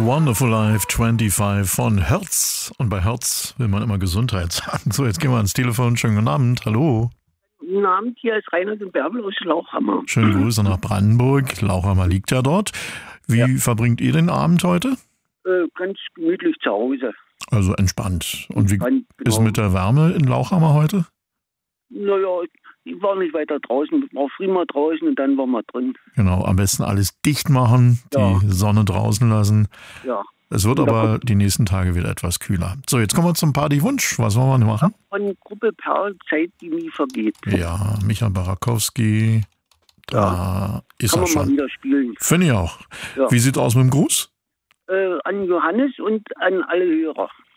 Wonderful Life 25 von Hertz. Und bei Hertz will man immer Gesundheit sagen. So, jetzt gehen wir ans Telefon. Schönen guten Abend. Hallo. Guten Abend, hier ist Reinhard und Bärbel aus Lauchhammer. Schöne Grüße nach Brandenburg. Lauchhammer liegt ja dort. Wie verbringt ihr den Abend heute? Ganz gemütlich zu Hause. Also entspannt. Und wie Entspannt, genau. ist mit der Wärme in Lauchhammer heute? Naja, ich war nicht weiter draußen. Ich war früh mal draußen und dann waren wir drin. Genau, am besten alles dicht machen, Ja. die Sonne draußen lassen. Ja. Es wird aber die nächsten Tage wieder etwas kühler. So, jetzt kommen wir zum Partywunsch. Was wollen wir machen? Von Gruppe Perl, Zeit, die nie vergeht. Ja, Micha Barakowski. Da ist Kann er man mal schon. wieder spielen. Finde ich auch. Ja. Wie sieht's aus mit dem Gruß? An Johannes und an alle Hörer.